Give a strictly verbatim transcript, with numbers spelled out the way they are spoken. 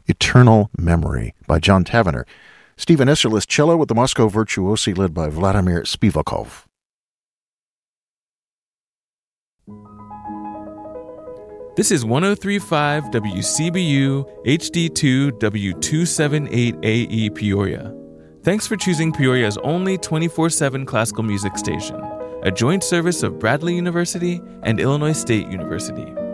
Eternal Memory by John Tavener. Stephen Isserlis cello with the Moscow Virtuosi led by Vladimir Spivakov. This is one oh three point five W C B U H D two W two seventy-eight A E Peoria. Thanks for choosing Peoria's only twenty-four seven classical music station, a joint service of Bradley University and Illinois State University.